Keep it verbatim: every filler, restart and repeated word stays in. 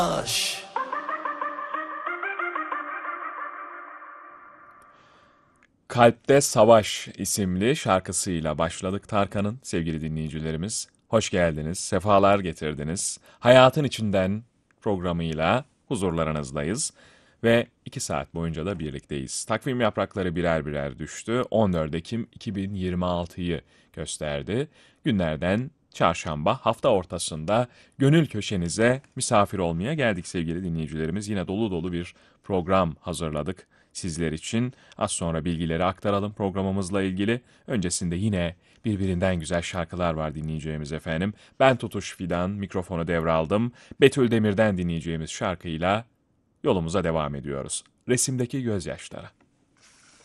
Aş. Kalpte Savaş isimli şarkısıyla başladık Tarkan'ın sevgili dinleyicilerimiz. Hoş geldiniz, sefalar getirdiniz. Hayatın içinden programıyla huzurlarınızdayız ve iki saat boyunca da birlikteyiz. Takvim yaprakları birer birer düştü. on dört Ekim iki bin yirmi altıyı gösterdi. Günlerden çarşamba hafta ortasında gönül köşenize misafir olmaya geldik sevgili dinleyicilerimiz. Yine dolu dolu bir program hazırladık sizler için. Az sonra bilgileri aktaralım programımızla ilgili. Öncesinde yine birbirinden güzel şarkılar var dinleyeceğimiz efendim. Ben Tutuş Fidan, mikrofonu devraldım. Betül Demir'den dinleyeceğimiz şarkıyla yolumuza devam ediyoruz. Resimdeki gözyaşları.